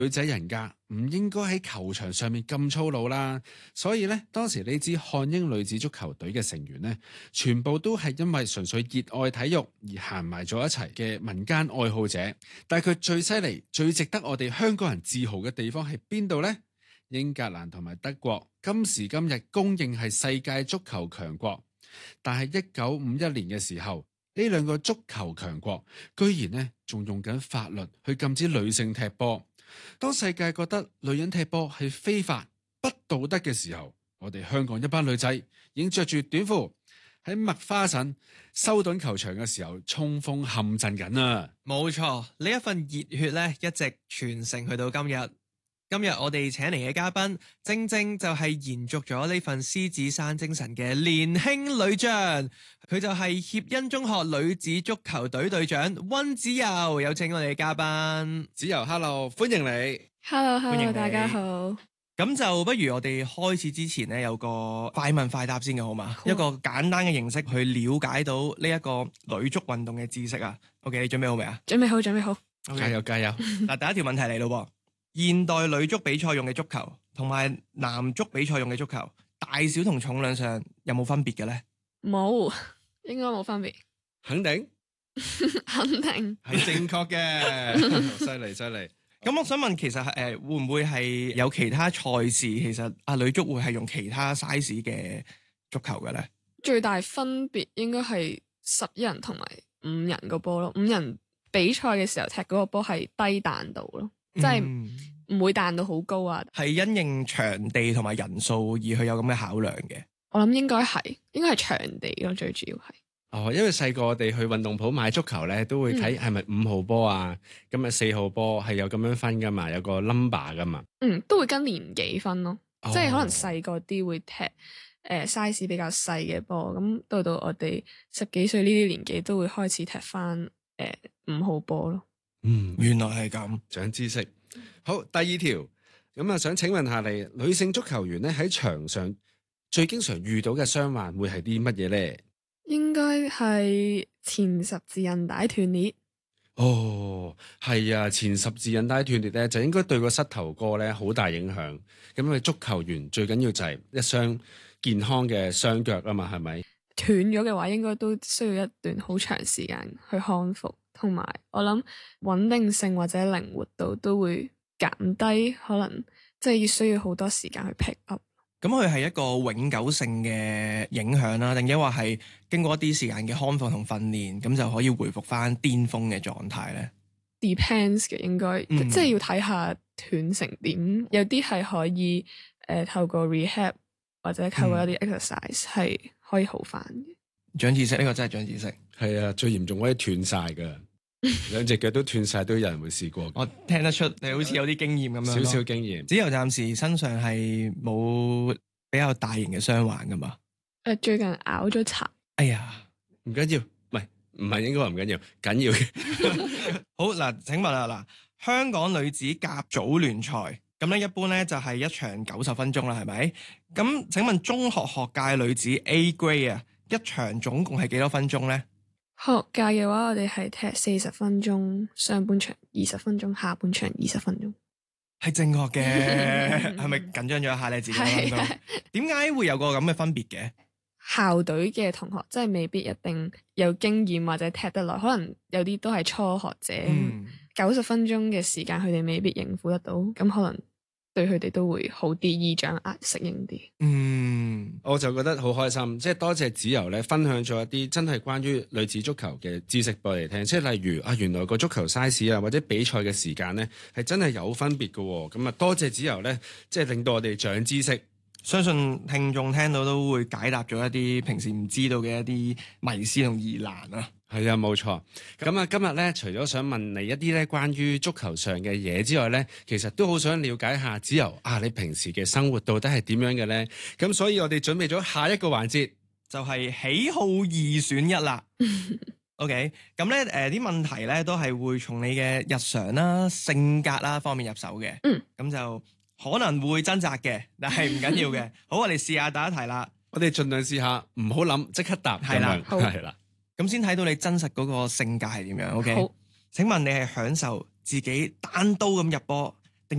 女仔人家唔應該喺球場上面咁粗魯啦，所以咧當時呢支漢英女子足球隊嘅成員呢，全部都係因為純粹熱愛體育而行埋咗一齊嘅民間愛好者。但係佢最犀利、最值得我哋香港人自豪嘅地方係邊度呢？英格蘭同埋德國今時今日公認係世界足球強國，但係1951年嘅時候，呢兩個足球強國居然呢仲用緊法律去禁止女性踢波。當世界覺得女人踢波係非法不道德嘅時候，我哋香港一班女仔已經着住短褲喺麥花臣修頓球場嘅時候衝鋒陷陣緊啦。 冇錯，呢一份熱血咧一直傳承去到今日。今日我哋請嚟嘅嘉賓，正正就係延續咗呢份獅子山精神嘅年輕女將，佢就係協恩中學女子足球隊隊長溫子柔。有請我哋嘅嘉賓子柔 ，hello， 歡迎你。 hello， 歡迎你。 大家好。 咁就不如我哋開始之前呢，有個快問快答先嘅好嘛？一個簡單嘅形式去了解到呢一個女足運動嘅知識啊。OK， 你準備好未啊？ 準備好，準備好。 Okay. 加油，加油。 嗱，第一條問題嚟咯。現代女足比賽用嘅足球同埋男足比賽用嘅足球，大小同重量上有冇分別嘅咧？ 冇，應該冇分別。 肯定？ 肯定係正確嘅。犀利，犀利。 咁我想問，其實會唔會係有其他賽事，其實女足會係用其他 size 嘅足球嘅咧？ 最大分別應該係11人同埋5人個波咯。5人比賽嘅時候踢嗰個波係低彈度咯。即係唔會彈到好高啊， 係因應場地同埋人數而去有咁嘅考量嘅。 我諗應該係場地咯，最主要係。 哦，因為細個我哋去運動鋪買足球咧，都會睇係咪5號波啊，咁啊4號波係有咁樣分噶嘛，有個 number 噶嘛。 都會跟年紀分咯，即係可能細個啲會踢size 比較細嘅波，咁到我哋10幾歲呢啲年紀都會開始踢翻5號波咯。 原來係咁， 長知識。好，第二條咁啊，想請問下你，女性足球員咧喺場上最經常遇到嘅傷患會係啲乜嘢咧？ 應該係前十字韌帶斷裂。 哦，係啊，前十字韌帶斷裂咧，就應該對個膝頭哥咧好大影響。咁因為足球員最緊要就係一雙健康嘅雙腳啊嘛，係咪？ 斷咗嘅話，應該都需要一段好長時間去康復。同埋我諗穩定性或者靈活度都會減低，可能即係要需要好多時間去 pick up。 咁佢係一個永久性嘅影響啦，定抑或係經過一啲時間嘅康復同訓練，咁就可以回復翻巔峰嘅狀態咧 ？Depends 嘅，應該即係要睇下斷成點。有啲係可以透過 rehab 或者透過一啲 exercise 係可以好翻嘅。 長知識，呢個真係長知識。 係啊，最嚴重可以斷晒噶，2隻腳都斷晒，都有人會試過。 我聽得出你好似有啲經驗咁樣。 少少經驗。 子柔暫時身上係冇比較大型嘅傷患噶嘛？ 最近咬咗柴。 哎呀， 唔緊要，唔係應該話唔緊要，緊要嘅。 好嗱，請問啦，香港女子甲組聯賽咁咧，一般咧就係一場90分鐘啦，係咪？咁請問中學學界女子 A grade 啊，一場總共係幾多分鐘咧？ 學界嘅話，我哋係踢40分鐘，上半場20分鐘，下半場20分鐘。 係正確嘅，係咪緊張咗一下你自己？點解會有個咁嘅分別嘅？ 校隊嘅同學真係未必一定有經驗或者踢得耐，可能有啲都係初學者。90分鐘嘅時間，佢哋未必應付得到，咁可能對佢哋都會好啲，易掌握適應啲。 我就覺得好開心，即係多謝子柔咧分享咗一啲真係關於女子足球嘅知識俾我哋聽，即係例如原來個足球 size 啊，或者比賽嘅時間咧係真係有分別嘅。咁啊，多謝子柔咧，即係令到我哋長知識。 相信聽眾聽到都會解答咗一啲平時唔知道嘅一啲迷思同疑難啊。 係啊，冇錯。咁啊，今日咧除咗想問你一啲咧關於足球上嘅嘢之外咧，其實都好想了解下子柔你平時嘅生活到底係點樣嘅咧？咁所以我哋準備咗下一個環節，就係喜好2選1啦。OK， 咁咧啲問題咧都係會從你嘅日常啦、性格啦方面入手嘅。咁就可能會掙扎嘅，但係唔緊要嘅。好，我哋試下第一題啦。我哋盡量試下，唔好諗，即刻答。係啦，係啦。咁先睇到你真實嗰個性格係點樣。OK，好，請問你係享受自己單刀咁入波，